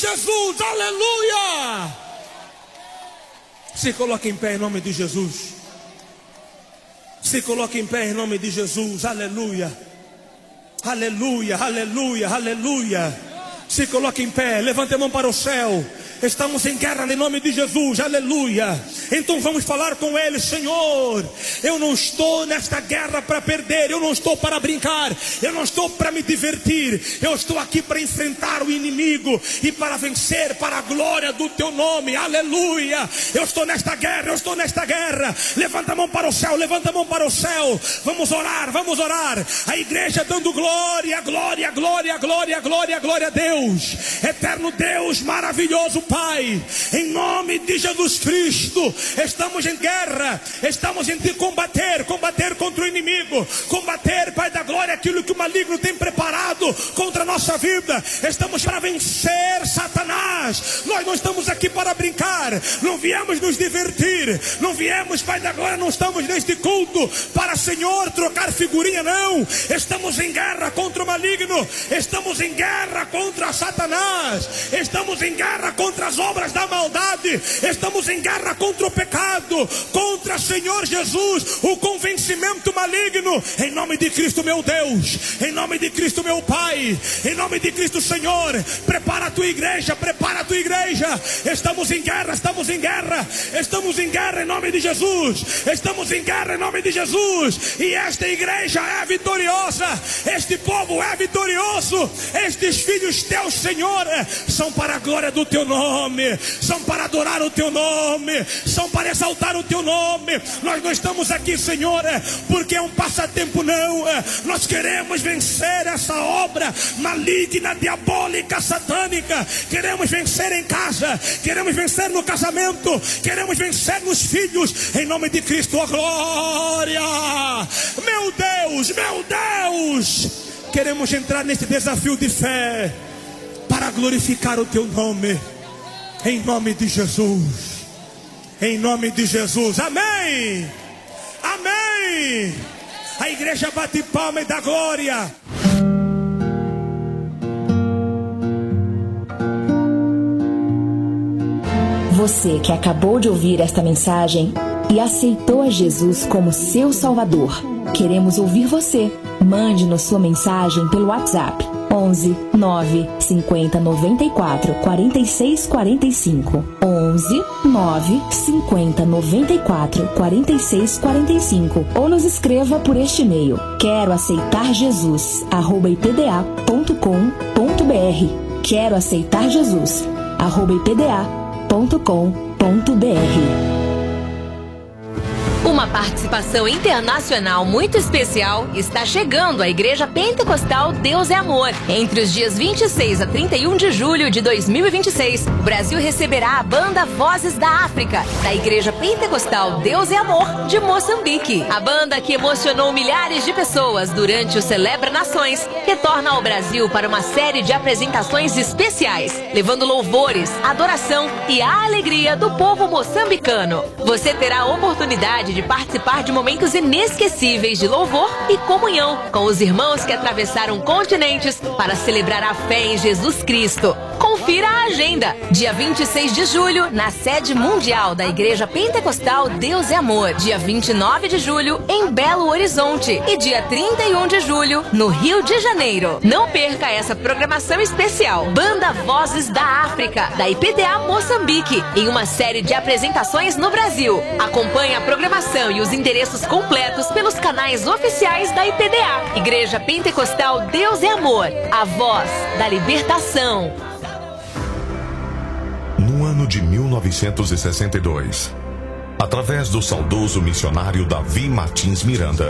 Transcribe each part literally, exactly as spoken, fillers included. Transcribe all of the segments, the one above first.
Jesus, aleluia. Se coloque em pé em nome de Jesus. Se coloque em pé em nome de Jesus, aleluia. Aleluia, aleluia, aleluia. Se coloque em pé, levante a mão para o céu. Estamos em guerra em nome de Jesus, aleluia. Então vamos falar com Ele: Senhor, eu não estou nesta guerra para perder, eu não estou para brincar, eu não estou para me divertir, eu estou aqui para enfrentar o inimigo e para vencer para a glória do Teu nome, aleluia. Eu estou nesta guerra, eu estou nesta guerra. Levanta a mão para o céu, levanta a mão para o céu. Vamos orar, vamos orar. A igreja dando glória, glória, glória, glória, glória, glória a Deus, eterno Deus, maravilhoso Pai, em nome de Jesus Cristo. Estamos em guerra, estamos em de combater, combater contra o inimigo, combater, Pai da glória, aquilo que o maligno tem preparado contra a nossa vida. Estamos para vencer Satanás. Nós não estamos aqui para brincar, não viemos nos divertir, não viemos, Pai da glória, não estamos neste culto para, Senhor, trocar figurinha, não. Estamos em guerra contra o maligno, estamos em guerra contra Satanás, estamos em guerra contra as obras da maldade, estamos em guerra contra o pecado, contra, Senhor Jesus, o convencimento maligno, em nome de Cristo, meu Deus, em nome de Cristo, meu Pai, em nome de Cristo, Senhor. Prepara a tua igreja, prepara a tua igreja. Estamos em guerra, estamos em guerra, estamos em guerra em nome de Jesus, estamos em guerra em nome de Jesus. E esta igreja é vitoriosa, este povo é vitorioso, estes filhos teus, Senhor, são para a glória do teu nome, são para adorar o teu nome, são para exaltar o teu nome. Nós não estamos aqui, Senhor, porque é um passatempo, não. Nós queremos vencer essa obra maligna, diabólica, satânica. Queremos vencer em casa, queremos vencer no casamento, queremos vencer nos filhos, em nome de Cristo, a glória. Meu Deus, meu Deus, queremos entrar nesse desafio de fé para glorificar o teu nome, em nome de Jesus, em nome de Jesus, amém, amém. A igreja bate palma e dá glória. Você que acabou de ouvir esta mensagem e aceitou a Jesus como seu Salvador, queremos ouvir você. Mande-nos sua mensagem pelo WhatsApp onze, nove, cinquenta, noventa e quatro, quarenta e seis, quarenta e cinco. onze, nove, cinquenta, noventa e quatro, quarenta e seis, quarenta e cinco. Ou nos escreva por este e-mail: quero aceitar Jesus, arroba i p d a ponto com ponto b r. Quero aceitar Jesus, arroba i p d a ponto com ponto b r. Uma participação internacional muito especial está chegando à Igreja Pentecostal Deus é Amor. Entre os dias vinte e seis a trinta e um de julho de dois mil e vinte e seis, o Brasil receberá a banda Vozes da África, da Igreja Pentecostal Deus é Amor de Moçambique. A banda que emocionou milhares de pessoas durante o Celebra Nações retorna ao Brasil para uma série de apresentações especiais, levando louvores, adoração e a alegria do povo moçambicano. Você terá a oportunidade de participar de momentos inesquecíveis de louvor e comunhão com os irmãos que atravessaram continentes para celebrar a fé em Jesus Cristo. Confira a agenda. Dia vinte e seis de julho, na sede mundial da Igreja Pentecostal Deus é Amor. Dia vinte e nove de julho, em Belo Horizonte. E dia trinta e um de julho, no Rio de Janeiro. Não perca essa programação especial. Banda Vozes da África, da I P D A Moçambique, em uma série de apresentações no Brasil. Acompanhe a programação e os endereços completos pelos canais oficiais da I P D A. Igreja Pentecostal Deus é Amor, a voz da libertação. No ano de mil novecentos e sessenta e dois, através do saudoso missionário Davi Martins Miranda,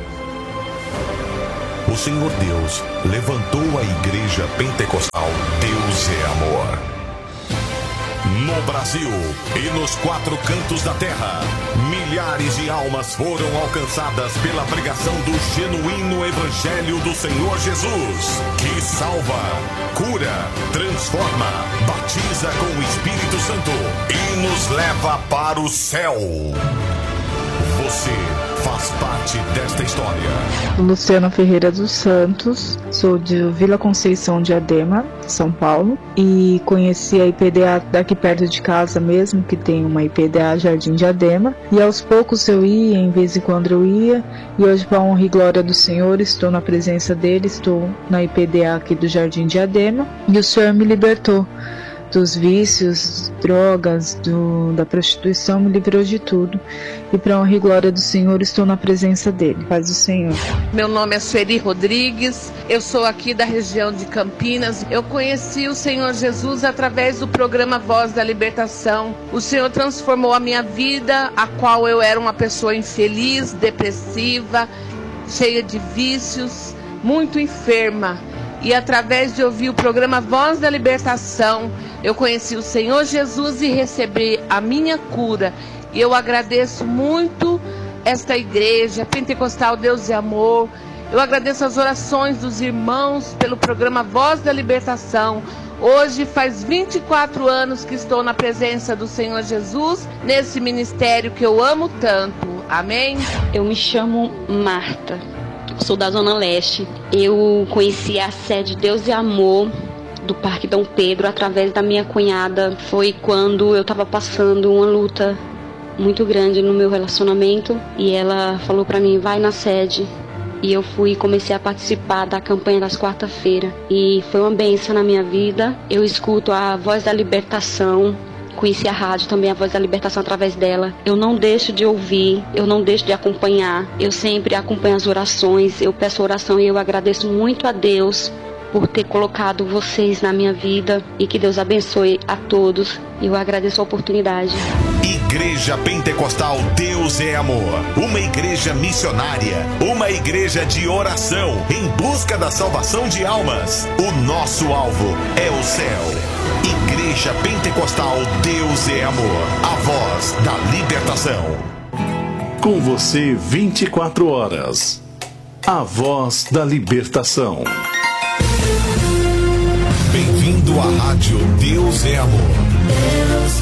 o Senhor Deus levantou a Igreja Pentecostal Deus é Amor. No Brasil e nos quatro cantos da terra, milhares de almas foram alcançadas pela pregação do genuíno Evangelho do Senhor Jesus, que salva, cura, transforma, batiza com o Espírito Santo e nos leva para o céu. Você faz parte desta história. Luciana Ferreira dos Santos, sou de Vila Conceição, Diadema, São Paulo, e conheci a I P D A daqui perto de casa mesmo, que tem uma I P D A Jardim Diadema, e aos poucos eu ia, em vez em quando eu ia, e hoje, para a honra e glória do Senhor, estou na presença dele, estou na I P D A aqui do Jardim Diadema, e o Senhor me libertou dos vícios, drogas, do, da prostituição, me livrou de tudo. E para a honra e glória do Senhor, estou na presença dele. Paz do Senhor. Meu nome é Sueli Rodrigues, eu sou aqui da região de Campinas. Eu conheci o Senhor Jesus através do programa Voz da Libertação. O Senhor transformou a minha vida, a qual eu era uma pessoa infeliz, depressiva, cheia de vícios, muito enferma. E através de ouvir o programa Voz da Libertação, eu conheci o Senhor Jesus e recebi a minha cura. E eu agradeço muito esta igreja, Pentecostal Deus e Amor. Eu agradeço as orações dos irmãos pelo programa Voz da Libertação. Hoje faz vinte e quatro anos que estou na presença do Senhor Jesus, nesse ministério que eu amo tanto. Amém? Eu me chamo Marta. Sou da Zona Leste. Eu conheci a sede Deus e Amor do Parque Dom Pedro através da minha cunhada. Foi quando eu estava passando uma luta muito grande no meu relacionamento e ela falou para mim, vai na sede. E eu fui e comecei a participar da campanha das quarta-feira. E foi uma bênção na minha vida. Eu escuto a Voz da Libertação. Conheci a rádio também, a Voz da Libertação, através dela. Eu não deixo de ouvir, eu não deixo de acompanhar. Eu sempre acompanho as orações, eu peço oração e eu agradeço muito a Deus por ter colocado vocês na minha vida e que Deus abençoe a todos. Eu agradeço a oportunidade. Igreja Pentecostal Deus é Amor, uma igreja missionária, uma igreja de oração em busca da salvação de almas. O nosso alvo é o céu. Igreja Pentecostal Deus é Amor, a voz da libertação. Com você vinte e quatro horas, a voz da libertação. Bem-vindo à rádio Deus é Amor. Deus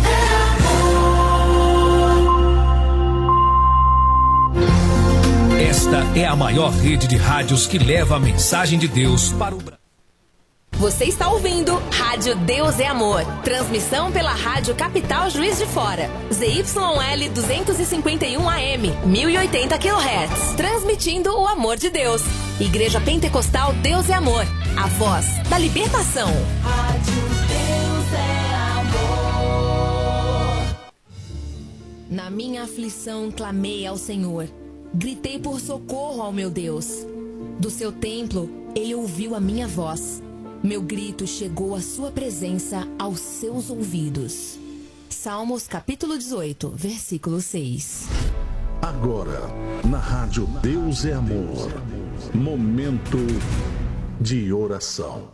é amor. Esta é a maior rede de rádios que leva a mensagem de Deus para o Brasil. Você está ouvindo Rádio Deus é Amor. Transmissão pela Rádio Capital Juiz de Fora. Z Y L duzentos e cinquenta e um A M, mil e oitenta quilohertz. Transmitindo o amor de Deus. Igreja Pentecostal Deus é Amor. A voz da libertação. Rádio Deus é Amor. Na minha aflição clamei ao Senhor. Gritei por socorro ao meu Deus. Do seu templo, ele ouviu a minha voz. Meu grito chegou à sua presença, aos seus ouvidos. Salmos capítulo dezoito, versículo seis. Agora, na rádio Deus é Amor, momento de oração.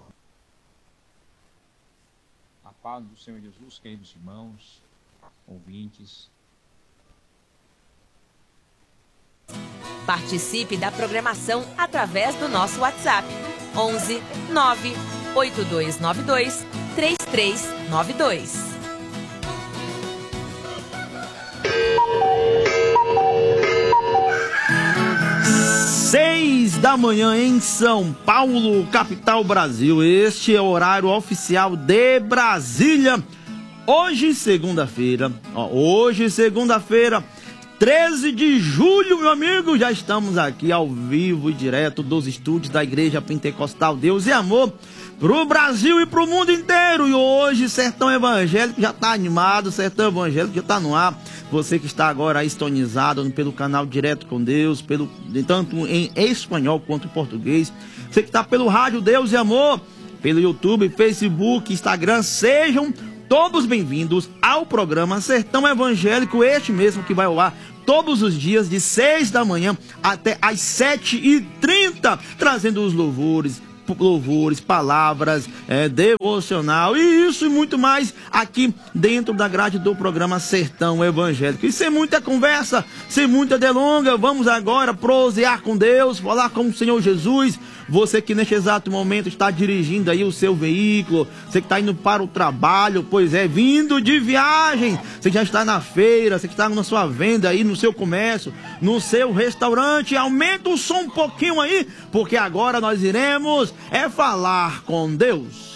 A paz do Senhor Jesus, queridos irmãos, ouvintes. Participe da programação através do nosso WhatsApp. onze nove oito dois nove dois três três nove dois. Seis da manhã em São Paulo, capital Brasil. Este é o horário oficial de Brasília. Hoje, segunda-feira, ó, hoje, segunda-feira, treze de julho, meu amigo, já estamos aqui ao vivo e direto dos estúdios da Igreja Pentecostal Deus e Amor pro Brasil e pro mundo inteiro. E hoje Sertão Evangélico já tá animado, Sertão Evangélico já tá no ar. Você que está agora aí sintonizado pelo canal Direto com Deus, pelo, tanto em espanhol quanto em português. Você que está pelo rádio Deus e Amor, pelo YouTube, Facebook, Instagram, sejam todos bem-vindos ao programa Sertão Evangélico, este mesmo que vai ao ar todos os dias de seis da manhã até às sete e trinta, trazendo os louvores, louvores, palavras, é, devocional e isso e muito mais aqui dentro da grade do programa Sertão Evangélico. E sem muita conversa, sem muita delonga, vamos agora prosear com Deus, falar com o Senhor Jesus, Você que neste exato momento está dirigindo aí o seu veículo, você que está indo para o trabalho, pois é, vindo de viagem, você já está na feira, você que está na sua venda aí, no seu comércio, no seu restaurante, aumenta o som um pouquinho aí, porque agora nós iremos é falar com Deus.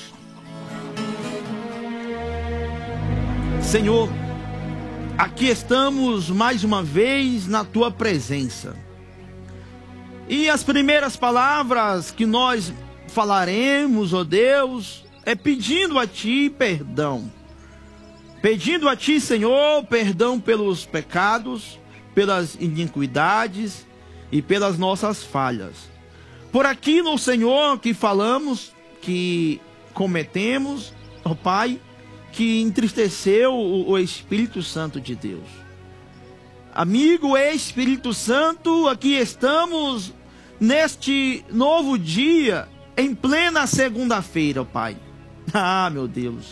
Senhor, aqui estamos mais uma vez na tua presença. E as primeiras palavras que nós falaremos, ó Deus, é pedindo a Ti perdão. Pedindo a Ti, Senhor, perdão pelos pecados, pelas iniquidades e pelas nossas falhas. Por aquilo, Senhor, que falamos, que cometemos, ó Pai, que entristeceu o Espírito Santo de Deus. Amigo Espírito Santo, aqui estamos neste novo dia, em plena segunda-feira, Pai. Ah, meu Deus.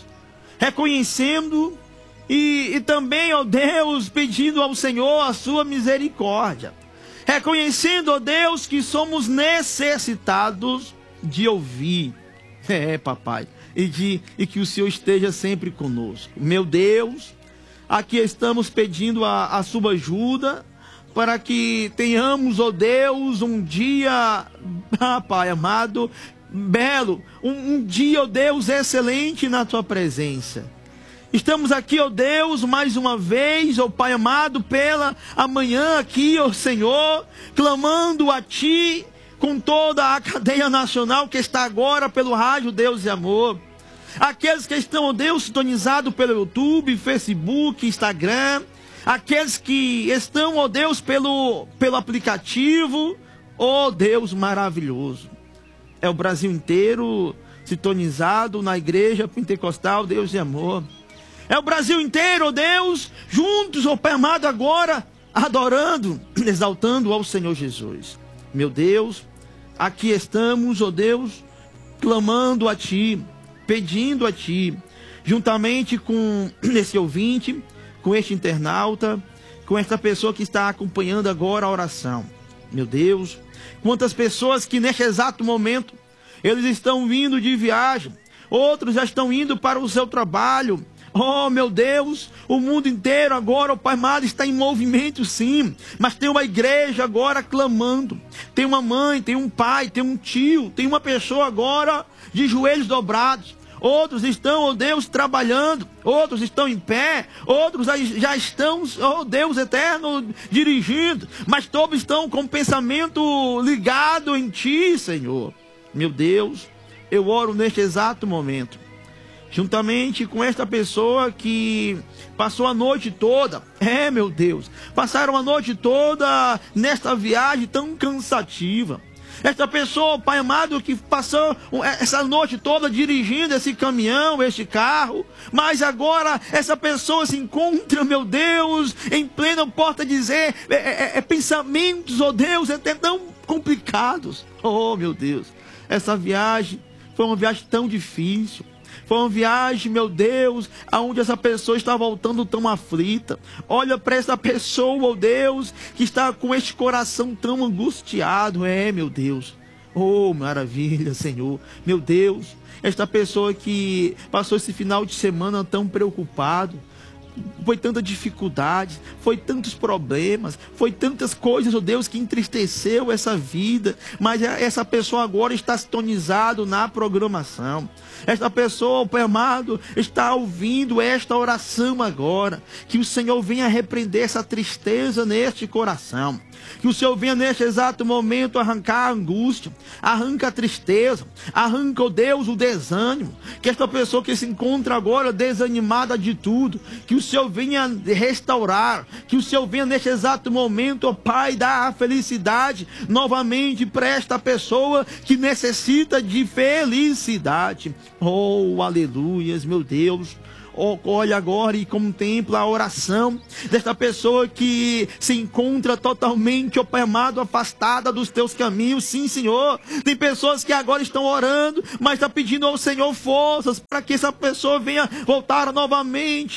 Reconhecendo e, e também, ó Deus, pedindo ao Senhor a sua misericórdia. Reconhecendo, ó Deus, que somos necessitados de ouvir. É, papai. E, de, e que o Senhor esteja sempre conosco. Meu Deus, aqui estamos pedindo a, a sua ajuda para que tenhamos, ó Deus, um dia, ah, Pai amado, belo, um, um dia, ó Deus, excelente na tua presença. Estamos aqui, ó Deus, mais uma vez, ó Pai amado, pela amanhã aqui, ó Senhor, clamando a Ti com toda a cadeia nacional que está agora pelo rádio Deus e Amor. Aqueles que estão, ó Deus, sintonizados pelo YouTube, Facebook, Instagram. Aqueles que estão, ó Deus, pelo, pelo aplicativo. Ó Deus maravilhoso. É o Brasil inteiro sintonizado na Igreja Pentecostal Deus e Amor. É o Brasil inteiro, ó Deus, juntos, ó Pai amado, agora, adorando, exaltando ao Senhor Jesus. Meu Deus, aqui estamos, ó Deus, clamando a Ti, pedindo a Ti, juntamente com esse ouvinte, com este internauta, com esta pessoa que está acompanhando agora a oração. Meu Deus, quantas pessoas que neste exato momento, eles estão vindo de viagem, outros já estão indo para o seu trabalho. Oh, meu Deus, o mundo inteiro agora, o Pai amado, está em movimento, sim. Mas tem uma igreja agora clamando. Tem uma mãe, tem um pai, tem um tio, tem uma pessoa agora de joelhos dobrados. Outros estão, oh Deus, trabalhando. Outros estão em pé. Outros já estão, oh Deus eterno, dirigindo. Mas todos estão com o pensamento ligado em Ti, Senhor. Meu Deus, eu oro neste exato momento, juntamente com esta pessoa que passou a noite toda, é meu Deus, passaram a noite toda nesta viagem tão cansativa. Esta pessoa, Pai amado, que passou essa noite toda dirigindo esse caminhão, este carro, mas agora essa pessoa se encontra, meu Deus, em plena, porta dizer, é, é, é, pensamentos, oh Deus, até tão complicados. Oh meu Deus, essa viagem foi uma viagem tão difícil. Foi uma viagem, meu Deus, aonde essa pessoa está voltando tão aflita. Olha para essa pessoa, oh Deus, que está com este coração tão angustiado. É, meu Deus. Oh, maravilha, Senhor. Meu Deus, esta pessoa que passou esse final de semana tão preocupado. Foi tanta dificuldade, foi tantos problemas, foi tantas coisas, oh Deus, que entristeceu essa vida. Mas essa pessoa agora está sintonizado na programação. Esta pessoa, Pai amado, está ouvindo esta oração agora. Que o Senhor venha repreender essa tristeza neste coração. Que o Senhor venha neste exato momento arrancar a angústia, arranca a tristeza, arranca, oh Deus, o desânimo. Que esta pessoa que se encontra agora desanimada de tudo, que o Senhor venha restaurar, que o Senhor venha neste exato momento, ó Pai, dar a felicidade novamente para esta pessoa que necessita de felicidade. Oh, aleluias, meu Deus. Oh, olha agora e contempla a oração desta pessoa que se encontra totalmente, ó Pai amado, afastada dos teus caminhos. Sim, Senhor. Tem pessoas que agora estão orando, mas está pedindo ao Senhor forças para que essa pessoa venha voltar novamente ao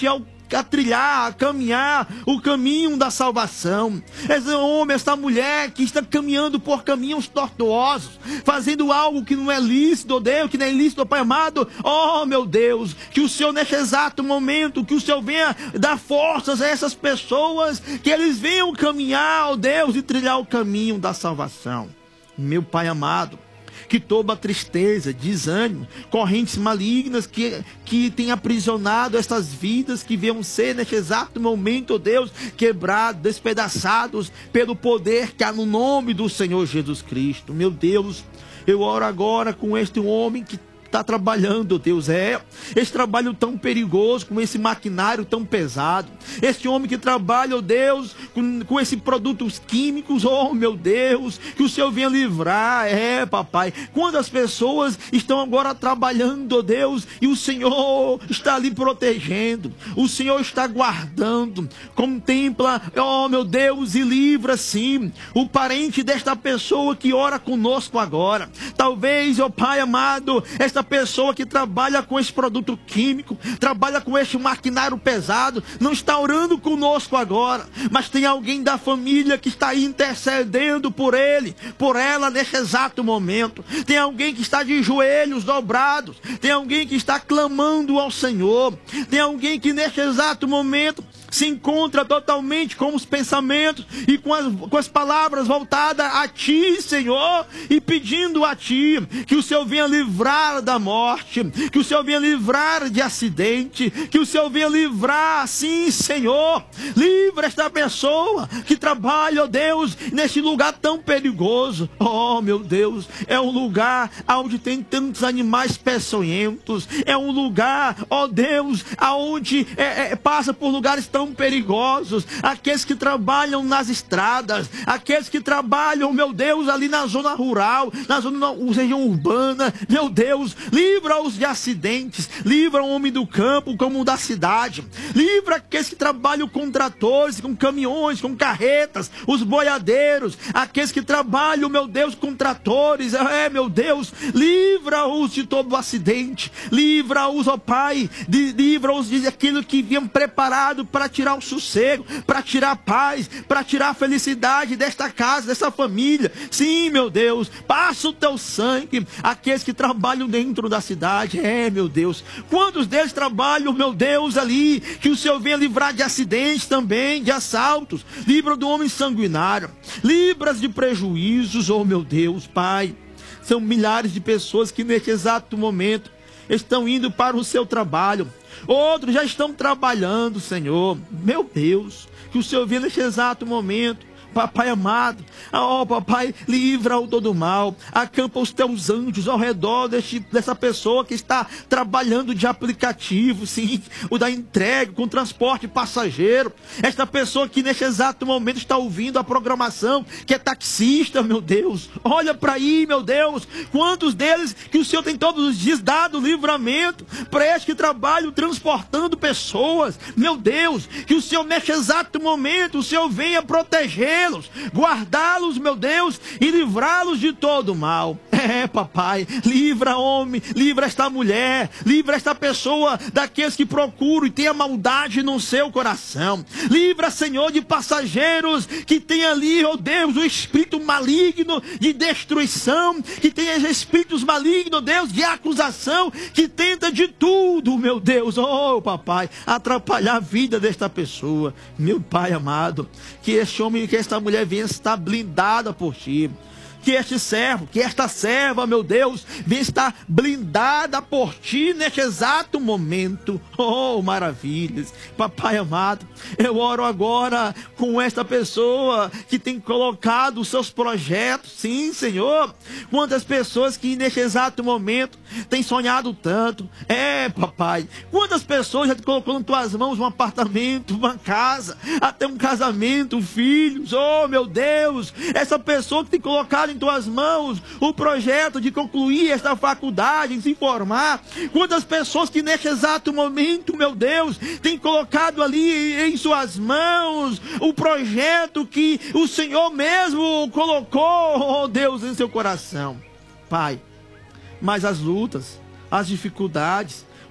a trilhar, a caminhar o caminho da salvação. Esse homem, essa mulher que está caminhando por caminhos tortuosos, fazendo algo que não é lícito, oh Deus, que não é lícito, Pai amado. Oh, meu Deus, que o Senhor neste exato momento, que o Senhor venha dar forças a essas pessoas, que eles venham caminhar, oh Deus, e trilhar o caminho da salvação. Meu Pai amado, que toda tristeza, desânimo, correntes malignas que, que tem aprisionado estas vidas, que venham ser neste exato momento, oh Deus, quebrados, despedaçados pelo poder que há no nome do Senhor Jesus Cristo. Meu Deus, eu oro agora com este homem que está trabalhando, Deus, é esse trabalho tão perigoso, com esse maquinário tão pesado, esse homem que trabalha, oh Deus, com, com esses produtos químicos, oh meu Deus, que o Senhor venha livrar, é papai, quando as pessoas estão agora trabalhando, oh Deus, e o Senhor está ali protegendo, o Senhor está guardando, contempla, oh meu Deus, e livra sim, o parente desta pessoa que ora conosco agora, talvez, oh Pai amado, esta pessoa que trabalha com esse produto químico, trabalha com este maquinário pesado, não está orando conosco agora, mas tem alguém da família que está intercedendo por ele, por ela neste exato momento, tem alguém que está de joelhos dobrados, tem alguém que está clamando ao Senhor, tem alguém que neste exato momento se encontra totalmente com os pensamentos e com as, com as palavras voltadas a Ti, Senhor, e pedindo a Ti que o Senhor venha livrar da morte, que o Senhor venha livrar de acidente, que o Senhor venha livrar, sim, Senhor, livra esta pessoa que trabalha, ó Deus, neste lugar tão perigoso. Oh, meu Deus, é um lugar onde tem tantos animais peçonhentos, é um lugar, ó Deus, aonde é, é, passa por lugares tão tão perigosos, aqueles que trabalham nas estradas, aqueles que trabalham, meu Deus, ali na zona rural, na zona na região urbana, meu Deus, livra-os de acidentes, livra o homem do campo como o da cidade, livra aqueles que trabalham com tratores, com caminhões, com carretas, os boiadeiros, aqueles que trabalham, meu Deus, com tratores, é, meu Deus, livra-os de todo acidente, livra-os, ó Pai, de, livra-os de aquilo que vinham preparado para tirar o sossego, para tirar a paz, para tirar a felicidade desta casa, dessa família. Sim, meu Deus, passa o teu sangue, aqueles que trabalham dentro da cidade, é, meu Deus, quantos deles trabalham, meu Deus, ali, que o Senhor venha livrar de acidentes também, de assaltos, livra do homem sanguinário, livra-os de prejuízos, oh meu Deus, Pai, são milhares de pessoas que neste exato momento estão indo para o seu trabalho, outros já estão trabalhando, Senhor, meu Deus, que o Senhor venha neste exato momento, Papai amado, ó oh, papai, livra-o todo mal, acampa os teus anjos ao redor deste, dessa pessoa que está trabalhando de aplicativo, sim, o da entrega, com transporte passageiro, esta pessoa que neste exato momento está ouvindo a programação, que é taxista, meu Deus, olha para aí, meu Deus, quantos deles que o Senhor tem todos os dias dado livramento, para estes que trabalham transportando pessoas, meu Deus, que o Senhor neste exato momento, o Senhor venha proteger, guardá-los, meu Deus, e livrá-los de todo mal. É, papai, livra homem, livra esta mulher, livra esta pessoa daqueles que procuram e tem a maldade no seu coração. Livra, Senhor, de passageiros que tem ali, oh Deus, o espírito maligno de destruição, que tem espíritos malignos, Deus, de acusação, que tenta de tudo, meu Deus, oh papai, atrapalhar a vida desta pessoa. Meu Pai amado, que este homem, que esta mulher venha estar blindada por Ti. Que este servo, que esta serva, meu Deus, venha estar blindada por Ti neste exato momento. Oh, maravilhas. Papai amado, eu oro agora com esta pessoa que tem colocado os seus projetos. Sim, Senhor. Quantas pessoas que neste exato momento têm sonhado tanto. É, papai. Quantas pessoas já te colocou em Tuas mãos um apartamento, uma casa, até um casamento, filhos. Oh, meu Deus. Essa pessoa que tem colocado em Tuas mãos o projeto de concluir esta faculdade, de se formar. Quantas pessoas que neste exato momento, meu Deus, tem colocado ali em suas mãos o projeto que o Senhor mesmo colocou, oh Deus, em seu coração. Pai, mas as lutas, as dificuldades,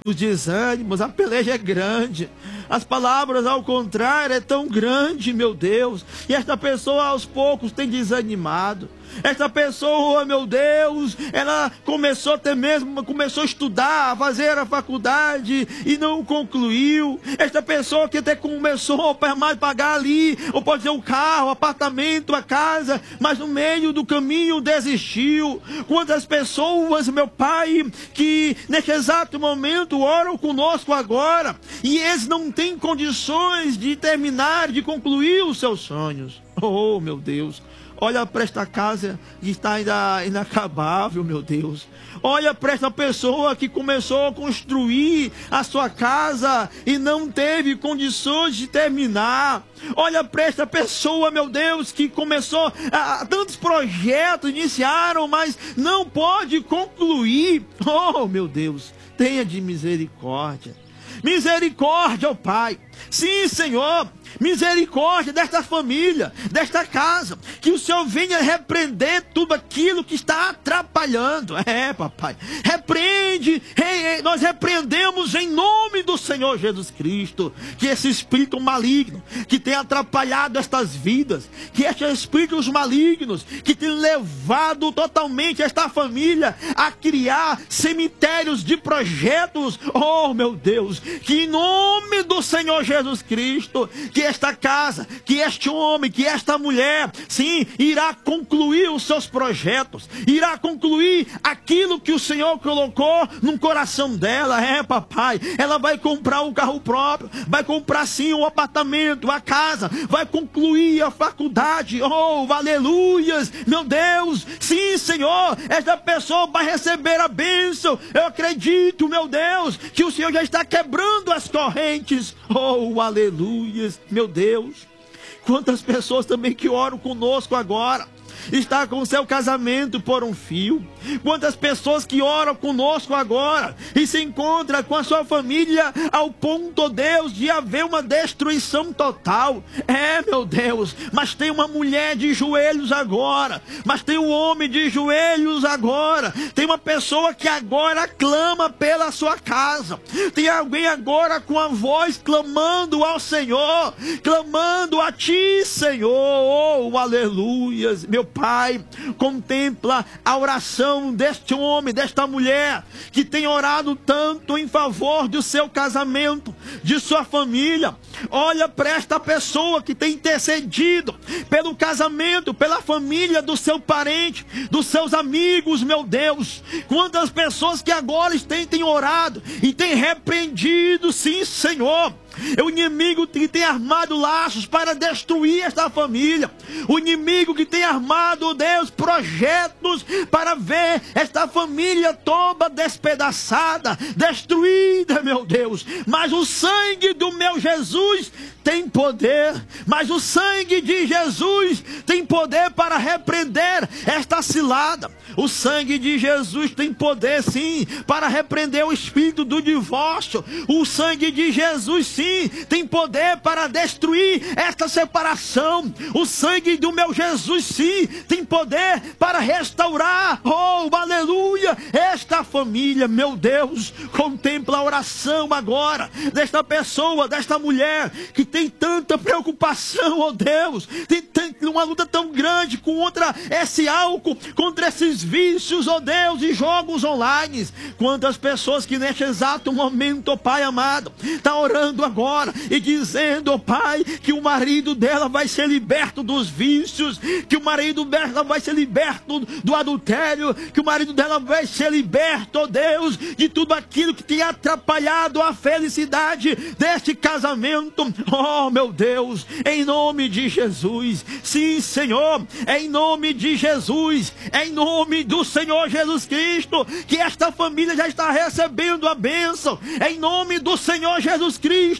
os desânimos, a peleja é grande. As palavras ao contrário é tão grande, meu Deus. E esta pessoa aos poucos tem desanimado. Esta pessoa, meu Deus, ela começou até mesmo, começou a estudar, a fazer a faculdade e não concluiu. Esta pessoa que até começou a pagar ali, ou pode ser o carro, o apartamento, a casa, mas no meio do caminho desistiu. Quantas pessoas, meu Pai, que neste exato momento oram conosco agora e eles não têm condições de terminar, de concluir os seus sonhos. Oh, meu Deus. Olha para esta casa que está ainda inacabável, meu Deus. Olha para esta pessoa que começou a construir a sua casa e não teve condições de terminar. Olha para esta pessoa, meu Deus, que começou a, tantos projetos iniciaram, mas não pode concluir. Oh, meu Deus, tenha de misericórdia. Misericórdia, ó Pai. Sim, Senhor. Misericórdia desta família, desta casa, que o Senhor venha repreender tudo aquilo que está atrapalhando. É, papai, repreende, hey, nós repreendemos em nome do Senhor Jesus Cristo, que esse espírito maligno, que tem atrapalhado estas vidas, que estes espíritos malignos, que tem levado totalmente esta família a criar cemitérios de projetos, oh meu Deus, que em nome do Senhor Jesus Cristo, que esta casa, que este homem, que esta mulher, sim, irá concluir os seus projetos, irá concluir aquilo que o Senhor colocou no coração dela. É, papai, ela vai comprar um carro próprio, vai comprar sim um apartamento, a casa, vai concluir a faculdade. Oh, aleluias, meu Deus, sim, Senhor, esta pessoa vai receber a bênção. Eu acredito, meu Deus, que o Senhor já está quebrando as correntes. Oh, aleluias, meu Deus. Quantas pessoas também que oram conosco agora está com o seu casamento por um fio. Quantas pessoas que oram conosco agora e se encontram com a sua família ao ponto, Deus, de haver uma destruição total. É, meu Deus, mas tem uma mulher de joelhos agora, mas tem um homem de joelhos agora, tem uma pessoa que agora clama pela sua casa, tem alguém agora com a voz clamando ao Senhor, clamando a Ti, Senhor. Oh, aleluias, meu Pai, contempla a oração deste homem, desta mulher, que tem orado tanto em favor do seu casamento, de sua família. Olha para esta pessoa que tem intercedido pelo casamento, pela família do seu parente, dos seus amigos, meu Deus. Quantas pessoas que agora têm, têm orado e têm repreendido, sim, Senhor. O inimigo que tem armado laços para destruir esta família. O inimigo que tem armado, Deus, projetos para ver esta família toda despedaçada, destruída, meu Deus. Mas o sangue do meu Jesus tem poder. Mas o sangue de Jesus tem poder para repreender esta cilada. O sangue de Jesus tem poder, sim, para repreender o espírito do divórcio. O sangue de Jesus, sim, tem poder para destruir esta separação. O sangue do meu Jesus, sim, tem poder para restaurar, oh, aleluia, esta família. Meu Deus, contempla a oração agora desta pessoa, desta mulher que tem tanta preocupação, oh Deus, tem, tem uma luta tão grande contra esse álcool, contra esses vícios, oh Deus, e jogos online. Quantas pessoas que neste exato momento, oh Pai amado, está orando agora e dizendo, oh Pai, que o marido dela vai ser liberto dos vícios, que o marido dela vai ser liberto do adultério, que o marido dela vai ser liberto, oh Deus, de tudo aquilo que tem atrapalhado a felicidade deste casamento. Oh, meu Deus, em nome de Jesus, sim, Senhor, em nome de Jesus, em nome do Senhor Jesus Cristo, que esta família já está recebendo a bênção, em nome do Senhor Jesus Cristo.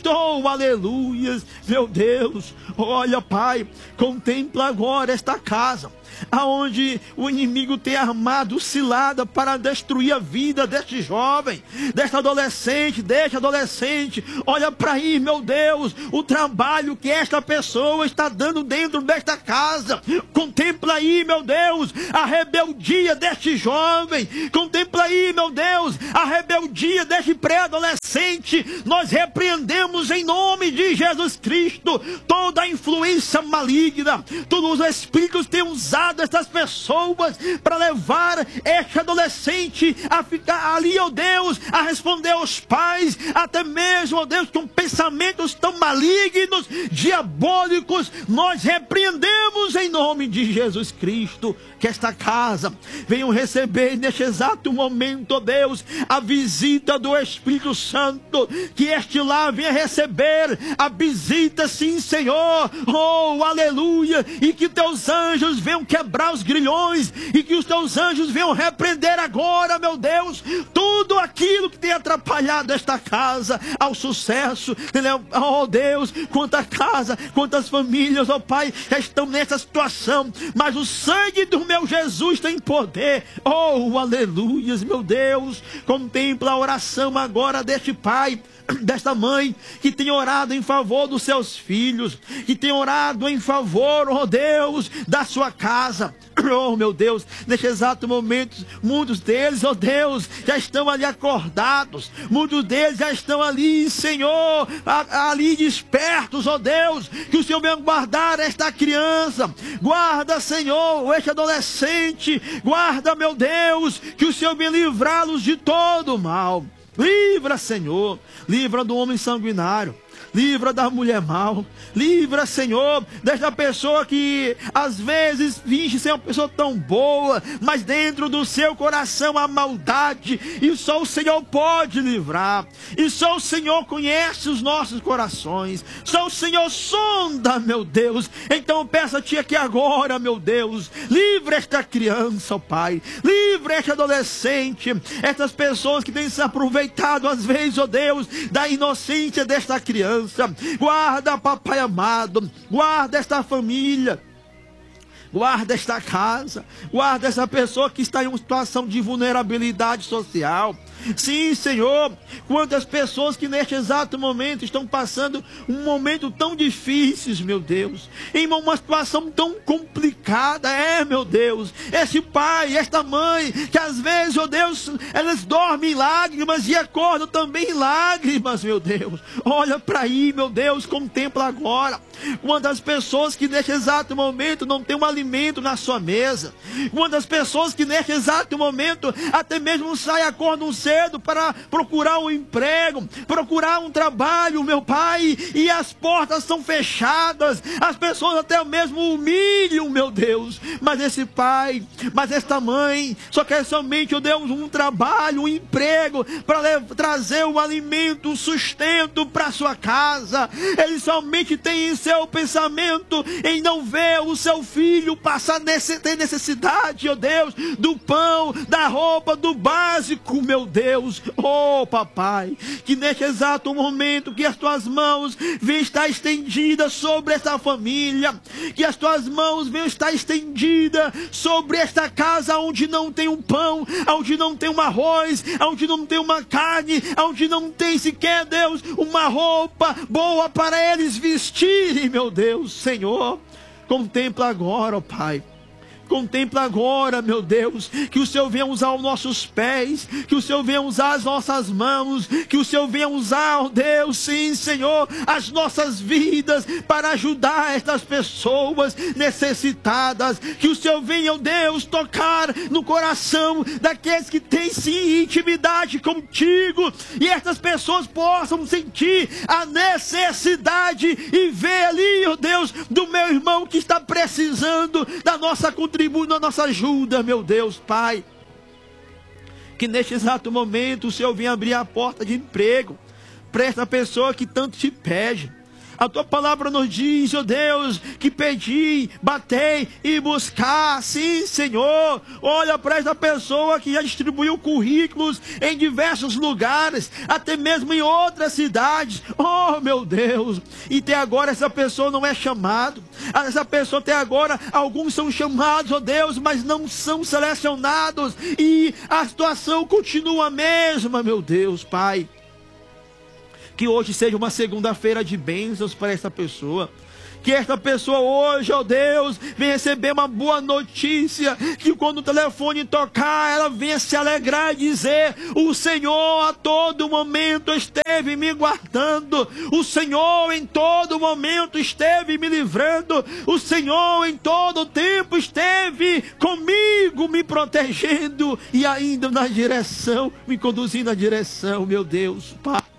Oh, aleluias, meu Deus. Olha, Pai, contempla agora esta casa, aonde o inimigo tem armado cilada para destruir a vida deste jovem, desta adolescente, deste adolescente. Olha para aí, meu Deus, o trabalho que esta pessoa está dando dentro desta casa. Contempla aí, meu Deus, a rebeldia deste jovem. Contempla aí, meu Deus, a rebeldia deste pré-adolescente. Nós repreendemos em nome de Jesus Cristo toda a influência maligna. Todos os espíritos têm usado essas pessoas para levar este adolescente a ficar ali, ó Deus, a responder aos pais, até mesmo, ó Deus, com pensamentos tão malignos, diabólicos. Nós repreendemos em nome de Jesus Cristo que esta casa venham receber neste exato momento, ó Deus, a visita do Espírito Santo, que este lá venha receber a visita, sim, Senhor. Oh, aleluia, e que teus anjos venham quebrar os grilhões, e que os teus anjos venham repreender agora, meu Deus, tudo aquilo que tem atrapalhado esta casa ao sucesso. Oh Deus, quanta casa, quantas famílias, oh Pai, já estão nessa situação, mas o sangue do meu Jesus tem poder. Oh, aleluias, meu Deus. Contempla a oração agora deste pai, desta mãe, que tem orado em favor dos seus filhos, que tem orado em favor, oh Deus, da sua casa. Oh, meu Deus, neste exato momento, muitos deles, oh Deus, já estão ali acordados, muitos deles já estão ali, Senhor, ali despertos, oh Deus, que o Senhor venha guardar esta criança, guarda, Senhor, este adolescente, guarda, meu Deus, que o Senhor venha livrá-los de todo o mal. Livra, Senhor, livra do homem sanguinário, livra da mulher mal, livra, Senhor, desta pessoa que às vezes finge ser uma pessoa tão boa, mas dentro do seu coração há maldade, e só o Senhor pode livrar, e só o Senhor conhece os nossos corações, só o Senhor sonda, meu Deus. Então peço a Ti aqui agora, meu Deus, livra esta criança, ó Pai, livra este adolescente, estas pessoas que têm se aproveitado às vezes, ó Deus, da inocência desta criança. Guarda, papai amado, guarda esta família, guarda esta casa, guarda essa pessoa que está em uma situação de vulnerabilidade social. Sim, Senhor, quantas pessoas que neste exato momento estão passando um momento tão difícil, meu Deus, em uma situação tão complicada, é, meu Deus, esse pai, esta mãe, que às vezes, oh Deus, elas dormem em lágrimas e acordam também em lágrimas, meu Deus. Olha para aí, meu Deus, contempla agora quantas pessoas que neste exato momento não tem um alimento na sua mesa, quantas pessoas que neste exato momento até mesmo saem, acordam cedo para procurar um emprego, procurar um trabalho, meu Pai, e as portas são fechadas, as pessoas até mesmo humilham, meu Deus, mas esse pai, mas esta mãe só quer somente, oh Deus, um trabalho, um emprego para trazer um alimento, um sustento para sua casa. Ele somente tem em seu pensamento em não ver o seu filho passar nesse, ter necessidade, oh Deus, do pão, da roupa, do básico, meu Deus. Oh, papai, que neste exato momento que as tuas mãos venham estar estendidas sobre essa família, que as tuas mãos venham estar estendidas sobre esta casa onde não tem um pão, onde não tem um arroz, onde não tem uma carne, onde não tem sequer, Deus, uma roupa boa para eles vestirem, meu Deus. Senhor, contempla agora, ó Pai. Contempla agora, meu Deus, que o Senhor venha usar os nossos pés, que o Senhor venha usar as nossas mãos, que o Senhor venha usar, oh Deus, sim, Senhor, as nossas vidas para ajudar estas pessoas necessitadas, que o Senhor venha, oh Deus, tocar no coração daqueles que têm sim intimidade contigo, e estas pessoas possam sentir a necessidade e ver ali, oh Deus, do meu irmão que está precisando da nossa contribuição, na nossa ajuda, meu Deus, Pai. Que neste exato momento o Senhor venha abrir a porta de emprego para esta pessoa que tanto te pede, A tua palavra nos diz, ó Deus, que pedi, batei e buscar. Sim, Senhor. Olha para essa pessoa que já distribuiu currículos em diversos lugares, até mesmo em outras cidades. Oh, meu Deus. E até agora essa pessoa não é chamada. Essa pessoa até agora, alguns são chamados, ó Deus, mas não são selecionados. E a situação continua a mesma, meu Deus, Pai. Que hoje seja uma segunda-feira de bênçãos para essa pessoa. Que esta pessoa hoje, ó Deus, venha receber uma boa notícia. Que quando o telefone tocar, ela venha se alegrar e dizer: o Senhor a todo momento esteve me guardando. O Senhor em todo momento esteve me livrando. O Senhor em todo tempo esteve comigo, me protegendo. E ainda na direção, me conduzindo na direção, meu Deus, Pai.